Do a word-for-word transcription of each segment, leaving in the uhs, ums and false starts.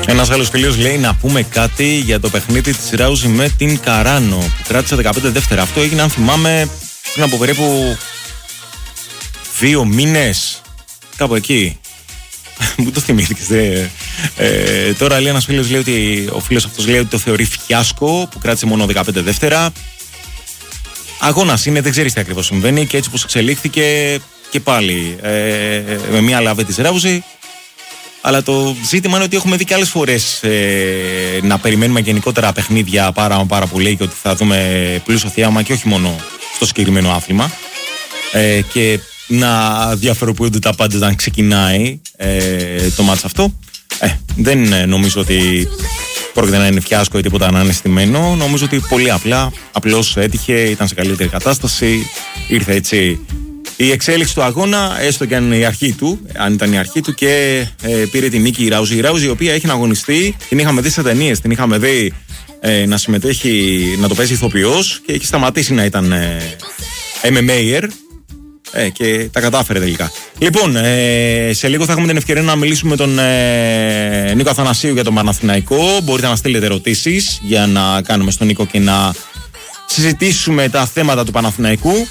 Ένας άλλος φίλος λέει να πούμε κάτι για το παιχνίδι της Ράουζη με την Καράνο που κράτησε δεκαπέντε δεύτερα. Αυτό έγινε, αν θυμάμαι, πριν από περίπου δύο μήνες, κάπου εκεί. Μου το θυμήθηκες. Ε, ε, τώρα λέει ένας φίλος, λέει ότι ο φίλος αυτός λέει ότι το θεωρεί φιάσκο που κράτησε μόνο δεκαπέντε δεύτερα. Αγώνας είναι, δεν ξέρεις τι ακριβώς συμβαίνει και έτσι πως εξελίχθηκε και πάλι ε, με μια λαβή της Ράουζη. Αλλά το ζήτημα είναι ότι έχουμε δει και άλλες φορές ε, να περιμένουμε γενικότερα παιχνίδια πάρα, πάρα πολύ και ότι θα δούμε πλούσιο θιάμα και όχι μόνο στο συγκεκριμένο άθλημα. Ε, και να διαφοροποιούνται τα πάντα όταν ξεκινάει ε, το μάτς αυτό. Ε, δεν νομίζω ότι πρόκειται να είναι φιάσκο ή τίποτα να είναι στημένο. Νομίζω ότι πολύ απλά, απλώς έτυχε, ήταν σε καλύτερη κατάσταση, ήρθε έτσι η εξέλιξη του αγώνα, έστω και αν είναι η αρχή του, αν ήταν η αρχή του, και ε, πήρε την νίκη η Ράουζη. Η Ράουζη, η οποία έχει να αγωνιστεί, την είχαμε δει σε ταινίες, την είχαμε δει ε, να συμμετέχει, να το παίζει ηθοποιός και έχει σταματήσει να ήταν ε, εμ εμ έι-ερ ε, και τα κατάφερε τελικά. Λοιπόν, ε, σε λίγο θα έχουμε την ευκαιρία να μιλήσουμε με τον ε, Νίκο Αθανασίου για τον Παναθηναϊκό. Μπορείτε να στείλετε ερωτήσεις για να κάνουμε στον Νίκο και να συζητήσουμε τα θέματα του Παναθηναϊκού.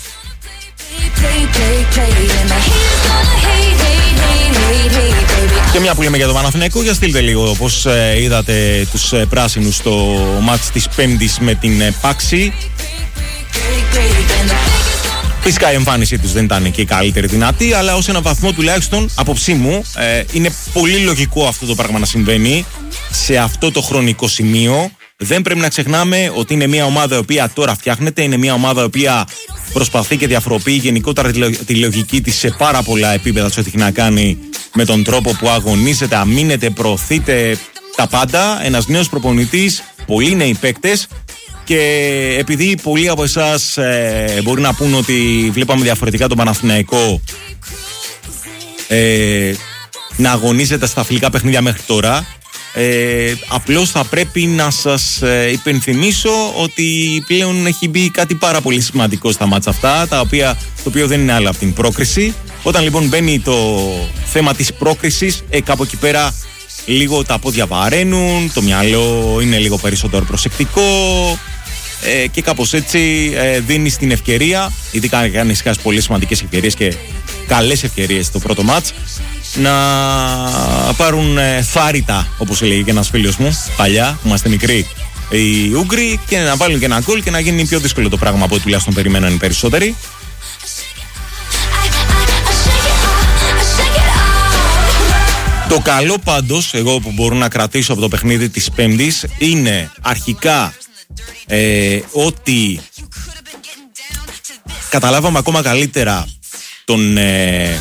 Και μια που λέμε για το Παναθηναϊκό, για στείλτε λίγο πώς ε, είδατε τους ε, πράσινους στο μάτς της Πέμπτης με την ε, Πάξη. Φυσικά η εμφάνισή τους δεν ήταν και η καλύτερη δυνατή, αλλά ως ένα βαθμό τουλάχιστον, απόψη μου, ε, είναι πολύ λογικό αυτό το πράγμα να συμβαίνει σε αυτό το χρονικό σημείο. Δεν πρέπει να ξεχνάμε ότι είναι μια ομάδα η οποία τώρα φτιάχνεται, είναι μια ομάδα η οποία προσπαθεί και διαφοροποιεί γενικότερα τη λογική της σε πάρα πολλά επίπεδα σε ό,τι έχει να κάνει με τον τρόπο που αγωνίζεται, αμήνεται, προωθείται, τα πάντα. Ένας νέος προπονητής, πολλοί νέοι παίκτες, και επειδή πολλοί από εσάς ε, μπορεί να πούν ότι βλέπαμε διαφορετικά τον Παναθηναϊκό ε, να αγωνίζεται στα φιλικά παιχνίδια μέχρι τώρα, Ε, απλώς θα πρέπει να σας ε, υπενθυμίσω ότι πλέον έχει μπει κάτι πάρα πολύ σημαντικό στα μάτσα αυτά, τα οποία, το οποίο δεν είναι άλλο από την πρόκριση. Όταν λοιπόν μπαίνει το θέμα της πρόκρισης, ε, κάπου εκεί πέρα λίγο τα πόδια βαραίνουν, το μυαλό είναι λίγο περισσότερο προσεκτικό ε, και κάπως έτσι ε, δίνεις την ευκαιρία, ειδικά αν κάνεις πολύ σημαντικές ευκαιρίες και καλές ευκαιρίες στο πρώτο μάτς, να πάρουν ε, θάρρυτα, όπως έλεγε και ένας φίλος μου παλιά, που είμαστε μικροί, οι Ούγγροι, και να βάλουν και ένα γκολ και να γίνει πιο δύσκολο το πράγμα από ό,τι τουλάχιστον περιμέναν οι περισσότεροι. Το καλό πάντως, εγώ που μπορώ να κρατήσω από το παιχνίδι της Πέμπτης, είναι αρχικά ε, ότι καταλάβαμε ακόμα καλύτερα τον... Ε,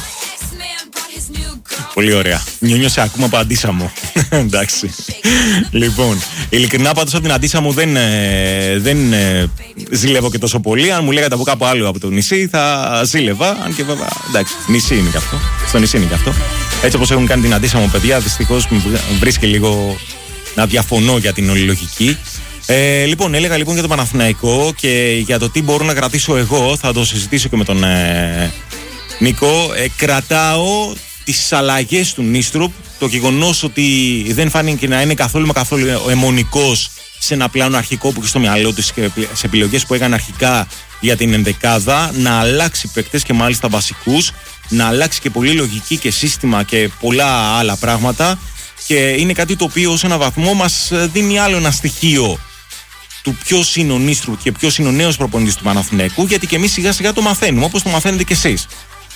πολύ ωραία. Νιώνιο σε ακούμε από Αντίσαμο. Εντάξει. Λοιπόν, ειλικρινά πάντως από την Αντίσαμο δεν, ε, δεν ε, ζήλευω και τόσο πολύ. Αν μου λέγατε από κάπου άλλο από το νησί θα ζήλευα. Αν και βέβαια, εντάξει, νησί είναι και αυτό. Στο νησί είναι και αυτό. Έτσι όπως έχουν κάνει την Αντίσαμο, παιδιά, δυστυχώς μου βρίσκει λίγο να διαφωνώ για την όλη λογική. Ε, λοιπόν, έλεγα λοιπόν για το Παναθηναϊκό και για το τι μπορώ να κρατήσω εγώ. Θα το συζητήσω και με τον ε, Νίκο. Ε, κρατάω τις αλλαγές του Νίστρουπ, το γεγονός ότι δεν φάνηκε να είναι καθόλου μα καθόλου αιμονικός σε ένα πλάνο αρχικό που και στο μυαλό του, σε επιλογές που έκανε αρχικά για την ενδεκάδα, να αλλάξει παίκτες και μάλιστα βασικούς, να αλλάξει και πολύ λογική και σύστημα και πολλά άλλα πράγματα, και είναι κάτι το οποίο ως ένα βαθμό μας δίνει άλλο ένα στοιχείο του ποιος είναι ο Νίστρουπ και ποιος είναι ο νέος προπονητής του Παναθηναϊκού, γιατί και εμείς σιγά σιγά το μαθαίνουμε, όπως το μαθαίνετε κι εσείς.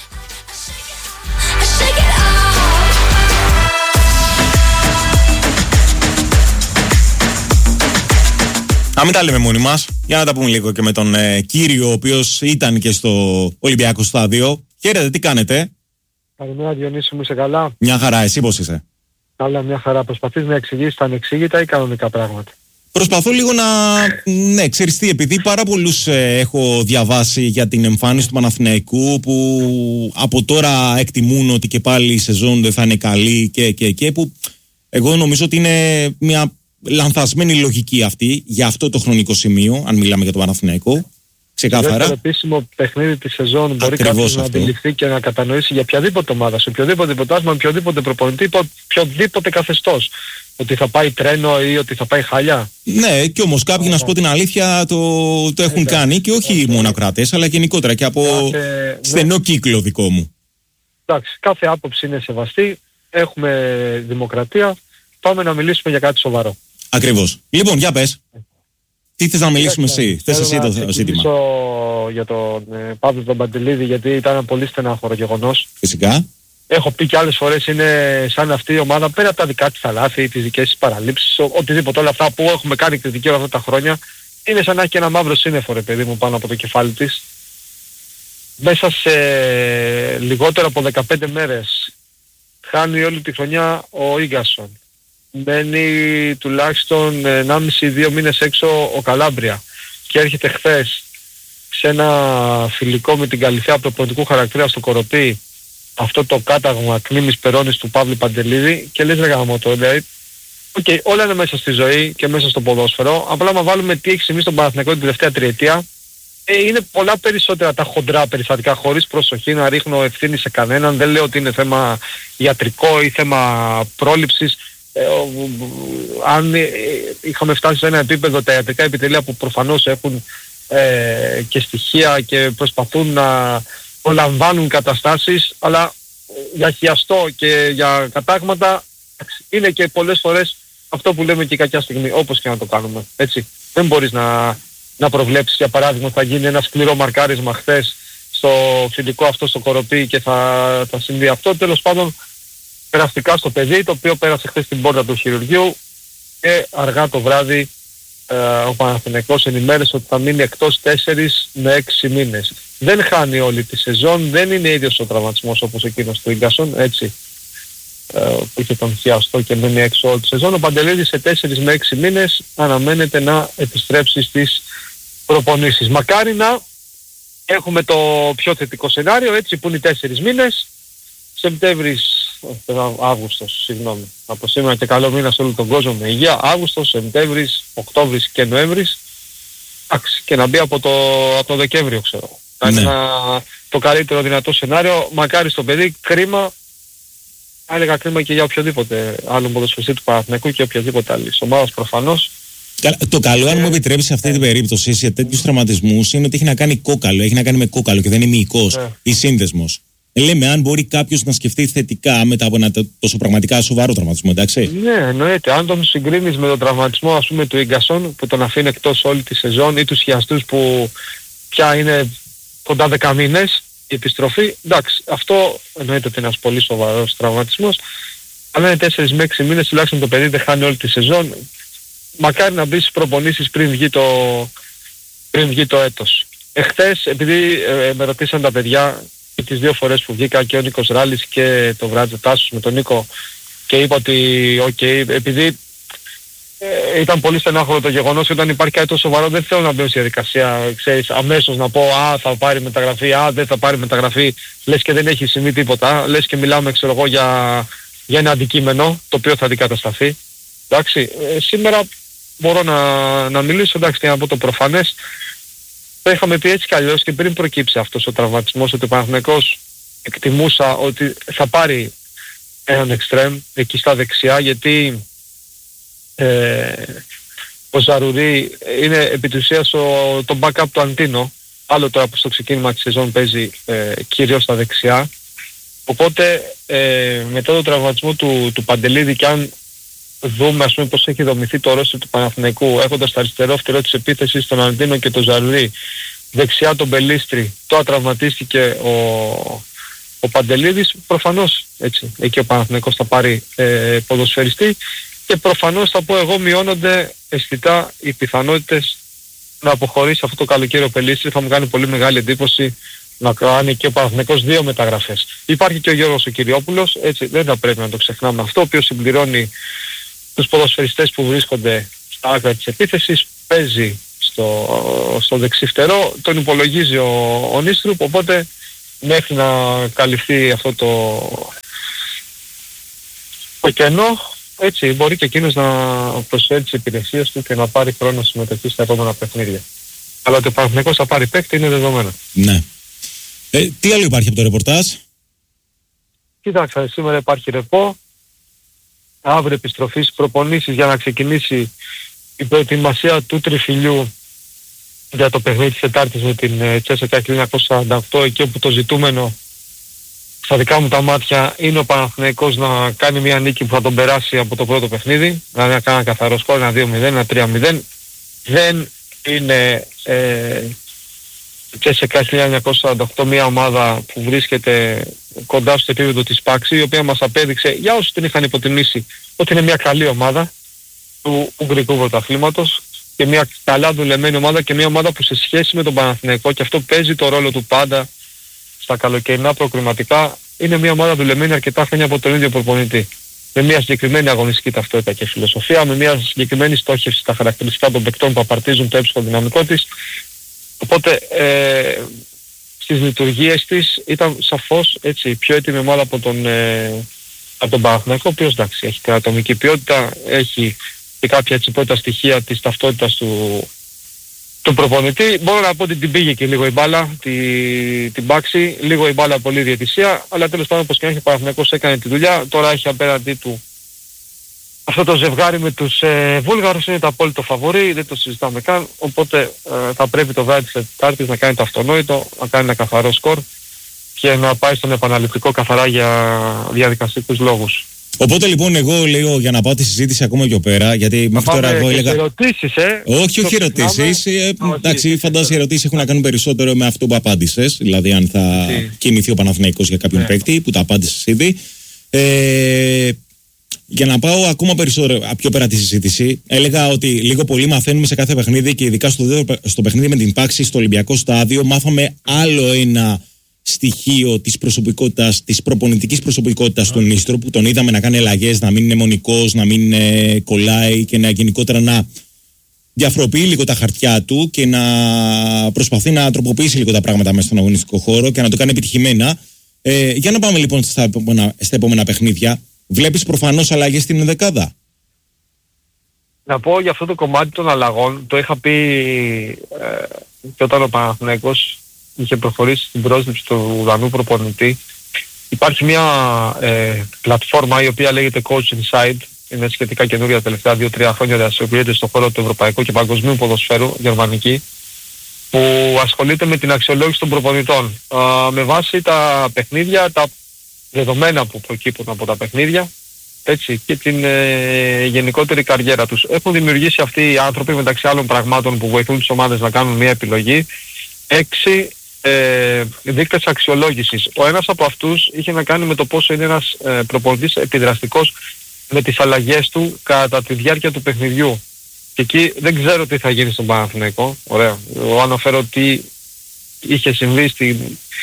Να μην τα λέμε μόνοι μας, για να τα πούμε λίγο και με τον ε, κύριο, ο οποίος ήταν και στο Ολυμπιακό Στάδιο. Χαίρετε, τι κάνετε? Καλημέρα Διονύση μου, είσαι καλά? Μια χαρά, εσύ πώς είσαι? Καλά, μια χαρά. Προσπαθείς να εξηγήσεις τα ανεξήγητα ή κανονικά πράγματα? Προσπαθώ λίγο να... Ναι, ξέρεις τι, επειδή πάρα πολλούς ε, έχω διαβάσει για την εμφάνιση του Παναθηναϊκού που από τώρα εκτιμούν ότι και πάλι η σεζόν δεν θα είναι καλή και, και, και που εγώ νομίζω ότι είναι μια λανθασμένη λογική αυτή για αυτό το χρονικό σημείο, αν μιλάμε για το Παναθηναϊκό. Ξεκάθαρα. Το επίσημο παιχνίδι της σεζόν μπορεί κάποιος να αντιληφθεί και να κατανοήσει για οποιαδήποτε ομάδα, σε οποιοδήποτε πρωτάθλημα, με οποιοδήποτε προπονητή, υπό οποιοδήποτε καθεστώς. ότι θα πάει τρένο ή ότι θα πάει χάλια. Ναι, και όμως κάποιοι, yeah. να σου πω την αλήθεια, το, το έχουν yeah. κάνει και όχι yeah. μόνο ακροατές, αλλά γενικότερα και από κάθε, στενό ναι. κύκλο δικό μου. Εντάξει, κάθε άποψη είναι σεβαστή. Έχουμε δημοκρατία. Πάμε να μιλήσουμε για κάτι σοβαρό. Ακριβώς. Λοιπόν, για πες. Τι θες να μιλήσουμε εσύ, θες εσύ το ζήτημα. Θα μιλήσω για τον ε, Παύλο τον Παντελίδη, γιατί ήταν ένα πολύ στενάχωρο γεγονός. Φυσικά. Έχω πει και άλλες φορές, είναι σαν αυτή η ομάδα, πέρα από τα δικά της τα λάθη, τις δικές της παραλήψεις, ο, οτιδήποτε, όλα αυτά που έχουμε κάνει κριτική όλα αυτά τα χρόνια, είναι σαν να έχει και ένα μαύρο σύννεφο, ρε παιδί μου, πάνω από το κεφάλι της. Μέσα σε λιγότερο από δεκαπέντε μέρες χάνει όλη τη χρονιά ο Ίγκασον. Μένει τουλάχιστον ενάμιση με δύο μήνες έξω ο Καλάμπρια και έρχεται χθες σε ένα φιλικό με την Καλυθέα προπονητικού χαρακτήρα στο Κοροπή αυτό το κάταγμα κνήμης περώνης του Παύλου Παντελίδη και λες ρε γαμώτο, δηλαδή okay, όλα είναι μέσα στη ζωή και μέσα στο ποδόσφαιρο, απλά να βάλουμε τι έχει συμβεί στον Παναθηναϊκό την τελευταία τριετία, ε, είναι πολλά περισσότερα τα χοντρά περιστατικά, χωρίς προσοχή να ρίχνω ευθύνη σε κανέναν, δεν λέω ότι είναι θέμα ιατρικό ή θέμα πρόληψης. Ε, ο, αν ε, είχαμε φτάσει σε ένα επίπεδο τα ιατρικά επιτελεία που προφανώς έχουν ε, και στοιχεία και προσπαθούν να προλαμβάνουν καταστάσεις, αλλά για χιαστό και για κατάγματα είναι και πολλές φορές αυτό που λέμε και η κακιά στιγμή, όπως και να το κάνουμε, έτσι. Δεν μπορείς να, να προβλέψεις, για παράδειγμα, θα γίνει ένα σκληρό μαρκάρισμα χθες στο φιλικό αυτό στο Κοροπή και θα, θα συμβεί αυτό. Τέλος πάντων, περαστικά στο παιδί, το οποίο πέρασε χθες την πόρτα του χειρουργείου και αργά το βράδυ ε, ο Παναθηναϊκός ενημέρωσε ότι θα μείνει εκτός τέσσερις με έξι μήνες. Δεν χάνει όλη τη σεζόν, δεν είναι ίδιος ο τραυματισμός όπως εκείνος του Ίγκασον, έτσι, ε, που είχε τον χιαστό και μένει έξω όλη τη σεζόν. Ο Παντελίδης σε τέσσερις με έξι μήνες αναμένεται να επιστρέψει στις προπονήσεις. Μακάρι να έχουμε το πιο θετικό σενάριο, έτσι, που είναι οι τέσσερις μήνες, Σεπτέμβρης, Αύγουστος, συγγνώμη, από σήμερα και καλό μήνα σε όλο τον κόσμο με υγεία, Αύγουστος, Σεπτέμβρης, Οκτώβρης και Νοέμβρης, εντάξει, και να μπει από το, από το Δεκέμβριο, ξέρω. Ναι. Είναι ένα, το καλύτερο δυνατό σενάριο, μακάρι στο παιδί, κρίμα, έλεγα κρίμα και για οποιοδήποτε άλλο ποδοσφαιριστή του Παναθηναϊκού και οποιαδήποτε άλλη ομάδας προφανώς. Το καλό, αν μου επιτρέψει σε αυτή την περίπτωση, σε τέτοιους τραυματισμούς, είναι ότι έχει να κάνει κόκαλο, έχει να κάνει με κόκαλο και δεν είναι μυϊκός yeah. ή σύνδεσμος. Λέμε αν μπορεί κάποιος να σκεφτεί θετικά μετά από ένα τόσο πραγματικά σοβαρό τραυματισμό, εντάξει. Ναι, εννοείται. Αν τον συγκρίνεις με τον τραυματισμό, ας πούμε, του Ίγκασον, που τον αφήνει εκτός όλη τη σεζόν, ή τους χιαστούς που πια είναι κοντά δέκα μήνες η επιστροφή, εντάξει, αυτό εννοείται ότι είναι ένας πολύ σοβαρός τραυματισμός, αλλά είναι τέσσερις με έξι μήνες, τουλάχιστον το παιδί δεν χάνει όλη τη σεζόν. Μακάρι να μπει στις προπονήσεις πριν βγει το, πριν βγει το έτος. Εχθές, επειδή ε, με ρωτήσαν τα παιδιά, και τις δύο φορές που βγήκα και ο Νίκος Ράλης και το Βράτζο Τάσος με τον Νίκο και είπα ότι οκ, okay, επειδή ε, ήταν πολύ στενάχωρο το γεγονός, όταν υπάρχει κάτι τόσο σοβαρό δεν θέλω να μπαίνω στη διαδικασία, ξέρεις, αμέσως να πω α, θα πάρει μεταγραφή, α, δεν θα πάρει μεταγραφή, λες και δεν έχει συμβεί τίποτα, λες και μιλάμε, ξέρω εγώ, για, για ένα αντικείμενο το οποίο θα αντικατασταθεί. Εντάξει, ε, σήμερα μπορώ να, να μιλήσω, εντάξει, και να πω το προφανές. Το είχαμε πει έτσι κι αλλιώς και πριν προκύψει αυτός ο τραυματισμός, ότι ο Παναθηναϊκός εκτιμούσα ότι θα πάρει έναν εξτρέμ εκεί στα δεξιά, γιατί ε, ο Ζαρουρί είναι επί της ουσίας το backup του Αντίνο, άλλο τώρα που στο ξεκίνημα της σεζόν παίζει ε, κυρίως στα δεξιά. Οπότε ε, μετά το τραυματισμό του, του Παντελίδη, και αν δούμε, ας πούμε, πως έχει δομηθεί το ρόστερ του Παναθηναϊκού, έχοντας το αριστερό φτερό της επίθεσης τον Αντίνο και τον Ζαρουρί, δεξιά τον Μπελίστρη, τώρα τραυματίστηκε ο, ο Παντελίδης, προφανώς, έτσι, εκεί ο Παναθηναϊκός θα πάρει ε, ποδοσφαιριστή και προφανώς θα πω εγώ μειώνονται αισθητά οι πιθανότητες να αποχωρήσει αυτό το καλοκαίρι ο Μπελίστρη. Θα μου κάνει πολύ μεγάλη εντύπωση να κάνει και ο Παναθηναϊκός δύο μεταγραφές. Υπάρχει και ο Γιώργος ο Κυριόπουλος, έτσι, δεν θα πρέπει να το ξεχνάμε αυτό, ο οποίος συμπληρώνει τους ποδοσφαιριστές που βρίσκονται στα άκρα της επίθεσης, παίζει στο, στο δεξί φτερό, τον υπολογίζει ο, ο Νίστρουπ, οπότε μέχρι να καλυφθεί αυτό το, το κενό, έτσι, μπορεί και εκείνος να προσφέρει τις υπηρεσίες του και να πάρει χρόνο συμμετοχή στα επόμενα παιχνίδια. Αλλά ότι ο Παναθηναϊκός θα πάρει παίκτη είναι δεδομένο. Ναι. Ε, τι άλλο υπάρχει από το ρεπορτάζ? Κοίταξα, σήμερα υπάρχει ρεπό. αύριο επιστροφής, προπονήσεις για να ξεκινήσει η προετοιμασία του τριφυλιού για το παιχνίδι της Τετάρτης με την Τσέσσεκα χίλια εννιακόσια σαράντα οκτώ, εκεί όπου το ζητούμενο στα δικά μου τα μάτια είναι ο Παναθηναϊκός να κάνει μια νίκη που θα τον περάσει από το πρώτο παιχνίδι, δηλαδή να κάνει ένα καθαρό σκορ, ένα δύο μηδέν, ένα τρία μηδέν. Δεν είναι ε, η Τσέσσεκα χίλια εννιακόσια σαράντα οκτώ μια ομάδα που βρίσκεται κοντά στο επίπεδο της Πάξη, η οποία μας απέδειξε, για όσους την είχαν υποτιμήσει, ότι είναι μια καλή ομάδα του Ουγγρικού πρωταθλήματος και μια καλά δουλεμένη ομάδα και μια ομάδα που σε σχέση με τον Παναθηναϊκό, και αυτό παίζει το ρόλο του πάντα στα καλοκαιρινά προκριματικά, είναι μια ομάδα δουλεμένη αρκετά χρόνια από τον ίδιο προπονητή. Με μια συγκεκριμένη αγωνιστική ταυτότητα και φιλοσοφία, με μια συγκεκριμένη στόχευση στα χαρακτηριστικά των παικτών που απαρτίζουν το έψυχο δυναμικό της. Οπότε ε, στις λειτουργίες της ήταν σαφώς έτσι, πιο έτοιμη ομάδα από τον, ε, από τον Παναθηναϊκό, ο οποίος εντάξει έχει την ατομική ποιότητα, έχει και κάποια έτσι πρώτα στοιχεία της ταυτότητας του, του προπονητή. Μπορώ να πω ότι την πήγε και λίγο η μπάλα, τη, την Πάξη, λίγο η μπάλα πολύ διαιτησία, αλλά τέλος πάντων όπως και να έχει ο Παναθηναϊκός έκανε τη δουλειά. Τώρα έχει απέναντί του αυτό το ζευγάρι με τους ε, Βούλγαρους, είναι το απόλυτο φαβορί, δεν το συζητάμε καν, οπότε ε, θα πρέπει το βράδυ της Τετάρτης να κάνει το αυτονόητο, να κάνει ένα καθαρό σκορ και να πάει στον επαναληπτικό καθαρά για διαδικαστικούς λόγους. Οπότε λοιπόν εγώ λέω για να πάω τη συζήτηση ακόμα πιο πέρα, γιατί μέχρι τώρα εγώ έλεγα... ερωτήσεις, ε! Όχι, όχι ερωτήσεις, ε, εντάξει, φαντάζομαι οι ερωτήσεις έχουν να κάνουν περισσότερο με αυτό που απάντησες, δηλαδή αν θα Τι. κινηθεί ο Παναθηναϊκός για κάποιον ναι. παίκτη, που τα απάντησες ήδη. Ε, για να πάω ακόμα περισσότερο πιο πέρα τη συζήτηση, έλεγα ότι λίγο πολύ μαθαίνουμε σε κάθε παιχνίδι και ειδικά στο, στο παιχνίδι με την Πάξη στο Ολυμπιακό Στάδιο, μάθαμε άλλο ένα στοιχείο της προσωπικότητας, της προπονητικής προσωπικότητας του Νίστρου, που τον είδαμε να κάνει αλλαγές, να μην είναι μονικός, να μην ε, κολλάει και να γενικότερα να διαφοροποιεί λίγο τα χαρτιά του και να προσπαθεί να τροποποιήσει λίγο τα πράγματα μέσα στον αγωνιστικό χώρο και να το κάνει επιτυχημένα. Ε, για να πάμε λοιπόν στα επόμενα, στα επόμενα παιχνίδια. Βλέπεις προφανώς αλλαγές στην δεκάδα? Να πω για αυτό το κομμάτι των αλλαγών, το είχα πει ε, και όταν ο Παναθηναϊκός είχε προχωρήσει στην πρόσληψη του Ουδανού προπονητή. Υπάρχει μια ε, πλατφόρμα η οποία λέγεται Coach Inside, είναι σχετικά καινούργια τα τελευταία δύο τρία χρόνια, δραστηριοποιείται στον χώρο του ευρωπαϊκού και παγκοσμίου ποδοσφαίρου, γερμανική, που ασχολείται με την αξιολόγηση των προπονητών. Α, με βάση τα παιχνίδια, τα δεδομένα που προκύπτουν από τα παιχνίδια, έτσι, και την ε, γενικότερη καριέρα τους. Έχουν δημιουργήσει αυτοί οι άνθρωποι, μεταξύ άλλων πραγμάτων που βοηθούν τις ομάδες να κάνουν μια επιλογή, έξι ε, δείκτες αξιολόγησης. Ο ένας από αυτούς είχε να κάνει με το πόσο είναι ένας ε, προπονητής επιδραστικός με τις αλλαγές του κατά τη διάρκεια του παιχνιδιού. Και εκεί δεν ξέρω τι θα γίνει στον Παναθηναϊκό. Ωραία. Εγώ αναφέρω τι είχε συμβεί στην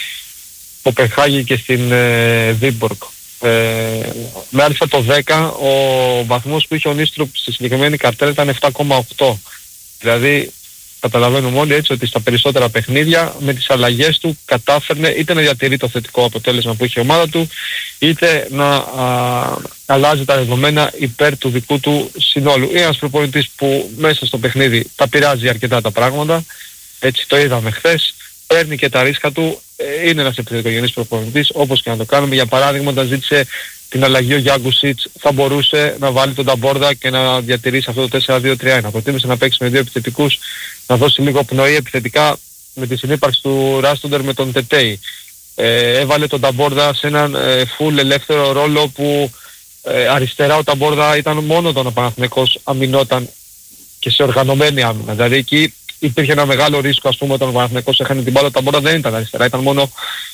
Κοπενχάγη και στην ε, Βίμπορκ. Ε, μάλιστα το δέκα ο βαθμός που είχε ο Νίστρου στη συγκεκριμένη καρτέλα ήταν επτά κόμμα οκτώ. Δηλαδή καταλαβαίνουμε όλοι έτσι ότι στα περισσότερα παιχνίδια με τις αλλαγές του κατάφερνε είτε να διατηρεί το θετικό αποτέλεσμα που είχε η ομάδα του, είτε να α, αλλάζει τα δεδομένα υπέρ του δικού του συνόλου. Είναι ένας προπονητής που μέσα στο παιχνίδι τα πειράζει αρκετά τα πράγματα, έτσι το είδαμε χθες, παίρνει και τα ρίσκα του, είναι ένας επιθετικογενής προπονητής, όπως και να το κάνουμε. Για παράδειγμα, όταν ζήτησε την αλλαγή ο Γιάνγκουσιτς, θα μπορούσε να βάλει τον Ταμπόρδα και να διατηρήσει αυτό το τέσσερα δύο τρία ένα. Προτίμησε να παίξει με δύο επιθετικούς, να δώσει λίγο πνοή επιθετικά με τη συνύπαρξη του Ράστοντερ με τον Τετέι. Ε, έβαλε τον Ταμπόρδα σε έναν ε, full ελεύθερο ρόλο που ε, αριστερά ο Ταμπόρδα ήταν μόνο όταν ο Παναθηναϊκός αμυνόταν και σε οργανωμένη άμυνα. Δηλαδή εκεί υπήρχε ένα μεγάλο ρίσκο, ας πούμε, όταν ο Παναθηναϊκός έχανε την μπάλα, ο Ταμπόρδα δεν ήταν αριστερά, ήταν μόνο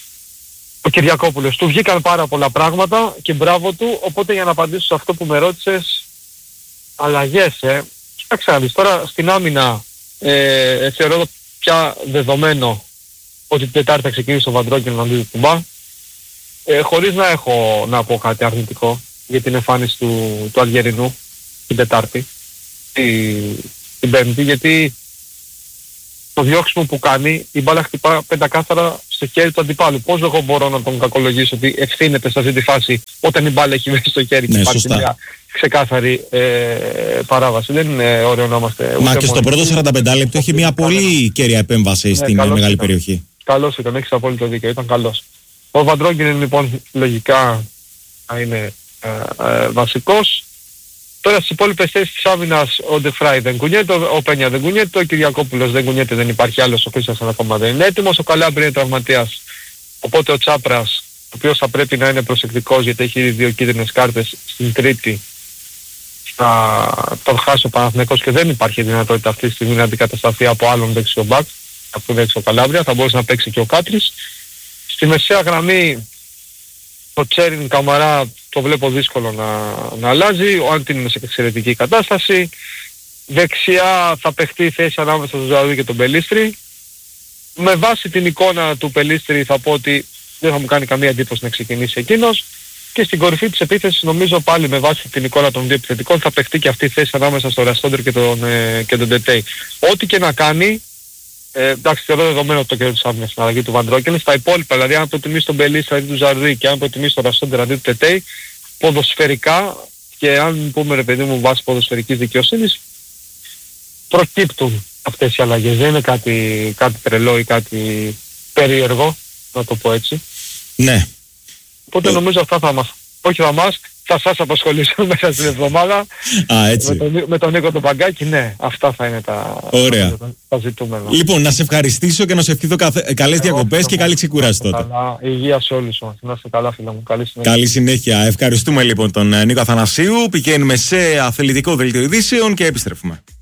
ο Κυριακόπουλος. Του βγήκαν πάρα πολλά πράγματα και μπράβο του. Οπότε για να απαντήσω σε αυτό που με ρώτησες, αλλαγές, ε. Κοίταξε να δεις, τώρα στην άμυνα ε, θεωρώ πια δεδομένο ότι την Τετάρτη θα ξεκινήσει ο Βαντρόγκεν να δει κουμπά, ε, χωρίς να έχω να πω κάτι αρνητικό για την εμφάνιση του, του Αλγερινού την Τετάρτη, τη, την Πέμπτη, γιατί το διώξιμο που κάνει, η μπάλα χτυπά πεντακάθαρα στο χέρι του αντιπάλου. Πώς εγώ μπορώ να τον κακολογήσω ότι ευθύνεται σε αυτή τη φάση όταν η μπάλα έχει μέσα στο χέρι και ναι, υπάρχει μια ξεκάθαρη ε, παράβαση. Δεν είναι ωραίο να είμαστε... Μα και στο πρώτο σαράντα πέντε λεπτό έχει μια πολύ κέρια επέμβαση ναι, στην μεγάλη ήταν. περιοχή. Καλός ήταν, έχεις απόλυτο δίκιο, ήταν καλός. Ο Βαντρόγκεν λοιπόν λογικά θα είναι ε, ε, βασικός. Τώρα στις υπόλοιπες θέσεις της άμυνας ο Ντεφράι δεν κουνιέται, ο Πένια δεν κουνιέται, ο Κυριακόπουλος δεν κουνιέται, δεν υπάρχει άλλος, ο Χρήστας ακόμα δεν είναι έτοιμος, ο Καλάμπρη είναι τραυματίας. Οπότε ο Τσάπρας, ο οποίος θα πρέπει να είναι προσεκτικός γιατί έχει ήδη δύο κίτρινες κάρτες στην Τρίτη, θα τον χάσει ο Παναθηναϊκός και δεν υπάρχει δυνατότητα αυτή τη στιγμή να αντικατασταθεί από άλλον δεξιό μπακ, από δεξιό Καλάμπρια, θα μπορούσε να παίξει και ο Κάτρης. Στη μεσαία γραμμή ο Τσέριν Καμαρά το βλέπω δύσκολο να, να αλλάζει, ο Άντιν είναι σε εξαιρετική κατάσταση. Δεξιά θα παιχτεί η θέση ανάμεσα στον Ζαρούδη και τον Πελίστρη. Με βάση την εικόνα του Πελίστρη θα πω ότι δεν θα μου κάνει καμία εντύπωση να ξεκινήσει εκείνος. Και στην κορυφή της επίθεσης νομίζω πάλι με βάση την εικόνα των δύο επιθετικών θα παιχτεί και αυτή η θέση ανάμεσα στον Ραστόντερ και τον, ε, και τον Ντετέι. Ό,τι και να κάνει, ε, εντάξει θεωρώ δεδομένο το κέντρο της άμυνας στην αλλαγή του Βαντρόκεν, στα υπόλοιπα δηλαδή αν προτιμήσει τον Πελίστρη αντί του Ζαρδί και αν προτιμήσει τον Ραστόντερ αντί του Ντετέι, ποδοσφαιρικά και αν πούμε ρε παιδί μου βάση ποδοσφαιρικής δικαιοσύνης, προκύπτουν αυτές οι αλλαγές. Δεν είναι κάτι, κάτι τρελό ή κάτι περίεργο, να το πω έτσι. Ναι. Οπότε ε... νομίζω αυτά θα μας, όχι θα μας, θα σας απασχολήσω μέσα στην εβδομάδα. Α, έτσι. Με τον, με τον Νίκο τον Παγκάκη, ναι, αυτά θα είναι τα, Ωραία. τα, τα ζητούμενα. Λοιπόν, να σε ευχαριστήσω και να σε ευχηθώ καθε... καλές ε, διακοπές και καλή ξεκούραση τότε. Καλά, υγεία σε όλους μας. Να είστε καλά φίλα μου. Καλή συνέχεια. Καλή συνέχεια. Ευχαριστούμε λοιπόν τον Νίκο Αθανασίου. Πηγαίνουμε σε αθλητικό δελτίο ειδήσεων και επιστρέφουμε.